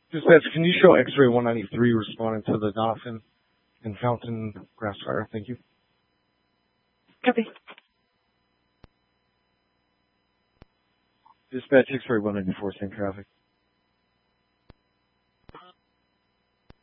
Dispatch, can you show X-ray 193 responding to the Donovan and Fountain grass fire? Thank you. Copy. Dispatch, X-ray 194, same traffic.